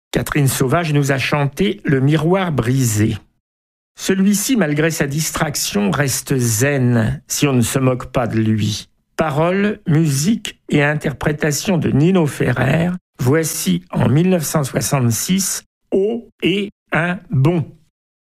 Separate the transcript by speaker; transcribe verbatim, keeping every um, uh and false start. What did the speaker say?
Speaker 1: Catherine Sauvage nous a chanté « Le miroir brisé ». Celui-ci, malgré sa distraction, reste zen si on ne se moque pas de lui. Paroles, musique et interprétation de Nino Ferrer, voici en mille neuf cent soixante-six « Oh et un bon ».